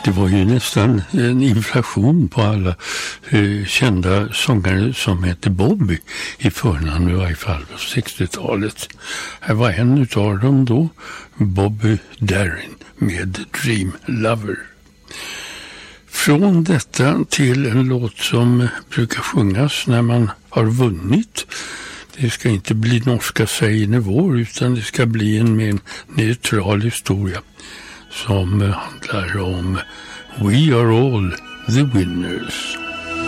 Det var ju nästan en inflation på alla kända sångare som hette Bobby i förnamn, i varje fall på 60-talet. Här var en utav dem då, Bobby Darin med Dream Lover. Från detta till en låt som brukar sjungas när man har vunnit. Det ska inte bli norska sägnivåer utan det ska bli en mer neutral historia som handlar om We are all the winners.